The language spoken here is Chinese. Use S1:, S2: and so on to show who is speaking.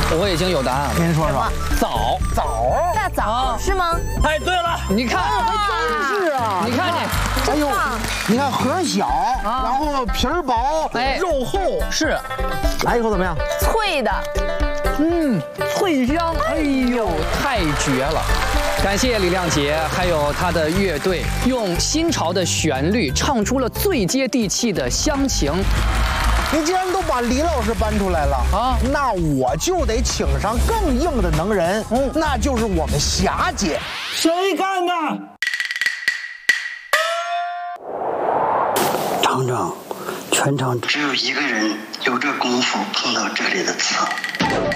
S1: 我已经有答案了。
S2: 您说说。
S1: 枣，
S3: 大枣是吗？
S1: 哎，对了，你看，
S2: 真是啊！
S1: 你看这，
S2: 哎呦，你看核小，然后皮儿薄，
S1: 哎
S2: 肉厚，
S1: 是，
S2: 来一口怎么样？
S3: 脆的，
S1: 脆香，哎呦，太绝了！感谢李亮杰还有他的乐队，用新潮的旋律唱出了最接地气的乡情。
S2: 你既然都把李老师搬出来了啊，那我就得请上更硬的能人，那就是我们霞姐。
S4: 谁干的？
S5: 厂长，全场只有一个人有这功夫碰到这里的刺。